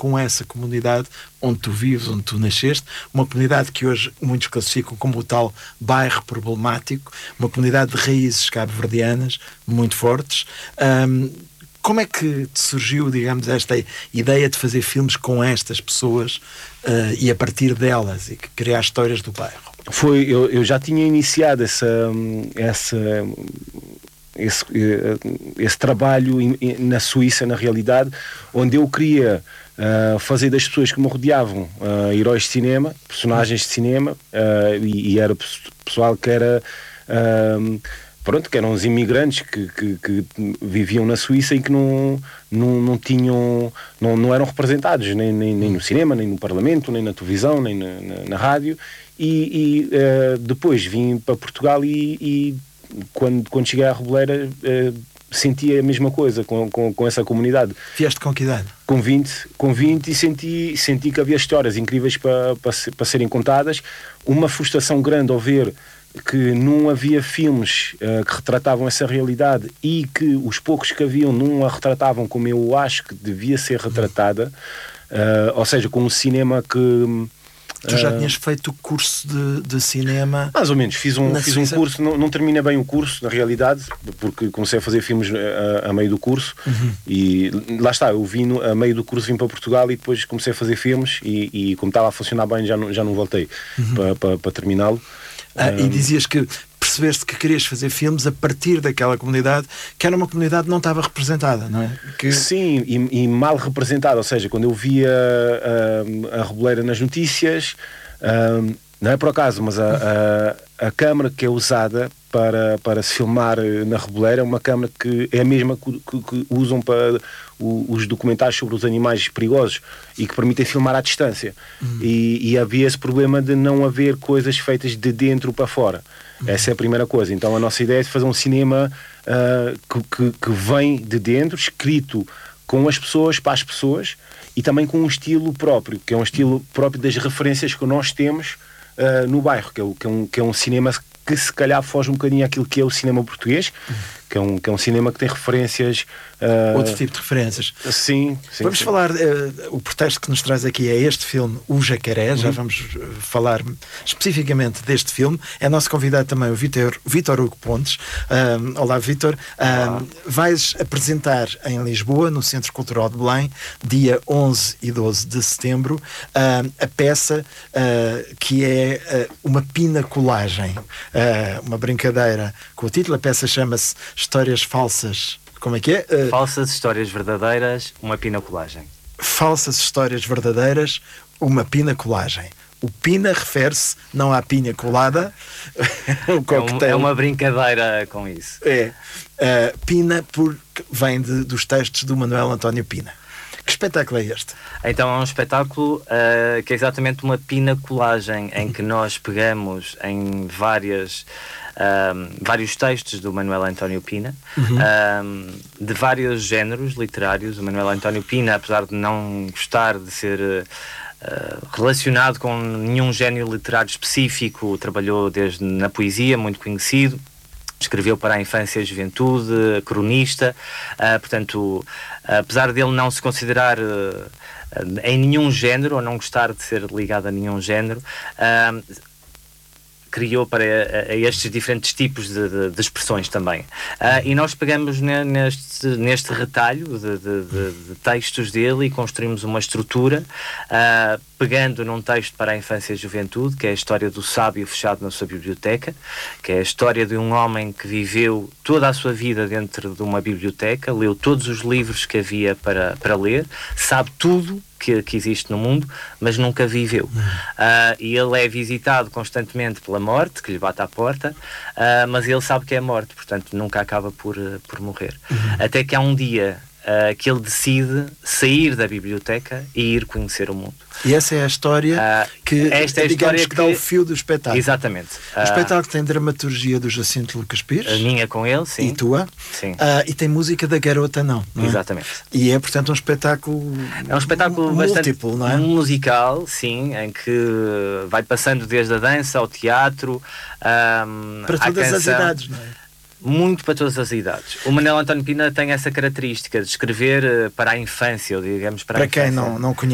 com essa comunidade onde tu vives, onde tu nasceste, uma comunidade que hoje muitos classificam como o tal bairro problemático, uma comunidade de raízes cabo-verdianas muito fortes. Como é que te surgiu, digamos, esta ideia de fazer filmes com estas pessoas e a partir delas e criar histórias do bairro? Eu já tinha iniciado esse trabalho na Suíça, na realidade, onde eu queria fazer das pessoas que me rodeavam heróis de cinema, personagens de cinema, e era pessoal que era... que eram os imigrantes que viviam na Suíça e que não eram representados nem no cinema, nem no Parlamento, nem na televisão, nem na rádio. E depois vim para Portugal e quando cheguei à Reboleira senti a mesma coisa com essa comunidade. Vieste com que idade? Com 20 e senti que havia histórias incríveis para serem contadas. Uma frustração grande ao ver que não havia filmes que retratavam essa realidade e que os poucos que haviam não a retratavam como eu acho que devia ser retratada, ou seja, com um cinema que... Tu já tinhas feito o curso de cinema? Mais ou menos, fiz um curso, não terminei bem o curso, na realidade, porque comecei a fazer filmes a meio do curso, e lá está, eu a meio do curso vim para Portugal e depois comecei a fazer filmes e como estava a funcionar bem já não voltei para terminá-lo. E dizias que percebeste que querias fazer filmes a partir daquela comunidade, que era uma comunidade que não estava representada, não é? Sim, e mal representada, ou seja, quando eu via a Reboleira nas notícias, não é por acaso, mas a câmara que é usada para se filmar na Reboleira é uma câmara que é a mesma que usam para os documentários sobre os animais perigosos e que permitem filmar à distância. E havia esse problema de não haver coisas feitas de dentro para fora. Essa é a primeira coisa. Então a nossa ideia é de fazer um cinema que vem de dentro, escrito com as pessoas, para as pessoas, e também com um estilo próprio, que é um estilo próprio das referências que nós temos no bairro, que é um cinema que se calhar foge um bocadinho àquilo que é o cinema português, que é um cinema que tem referências... Outro tipo de referências. Sim. Vamos falar, o pretexto que nos traz aqui é este filme, O Jacaré, já vamos falar especificamente deste filme. É nosso convidado também o Vítor Hugo Pontes. Olá, Vítor. Vais apresentar em Lisboa, no Centro Cultural de Belém, dia 11 e 12 de setembro, a peça que é uma pinacolagem, uma brincadeira com o título. A peça chama-se Histórias Falsas. Como é que é? Falsas histórias verdadeiras, uma pinacolagem. Falsas histórias verdadeiras, uma pinacolagem. O pina refere-se não à pinha colada. É uma brincadeira com isso. Pina vem dos textos do Manuel António Pina. Que espetáculo é este? Então é um espetáculo que é exatamente uma pinacolagem em que nós pegamos em vários textos do Manuel António Pina, de vários géneros literários. O Manuel António Pina, apesar de não gostar de ser relacionado com nenhum género literário específico, trabalhou desde na poesia, muito conhecido. Escreveu para a infância e a juventude, cronista, portanto, apesar dele não se considerar em nenhum género, ou não gostar de ser ligado a nenhum género, criou para estes diferentes tipos de expressões também. E nós pegamos neste retalho de textos dele e construímos uma estrutura, pegando num texto para a infância e a juventude, que é a história do sábio fechado na sua biblioteca, que é a história de um homem que viveu toda a sua vida dentro de uma biblioteca, leu todos os livros que havia para ler, sabe tudo que existe no mundo, mas nunca viveu. E ele é visitado constantemente pela morte, que lhe bate à porta, mas ele sabe que é a morte, portanto nunca acaba por morrer. Até que há um dia que ele decide sair da biblioteca e ir conhecer o mundo. E essa é a história que dá o fio do espetáculo. Exatamente. O espetáculo tem dramaturgia do Jacinto Lucas Pires. A minha com ele, sim. E tua. Sim. E tem música da Garota Não é? Exatamente. E é, portanto, um espetáculo... É um espetáculo múltiplo, bastante, não é? musical, sim, em que vai passando desde a dança ao teatro, para todas as idades, não é? Muito para todas as idades. O Manuel António Pina tem essa característica de escrever para a infância, ou digamos para a infância. Quem não conhece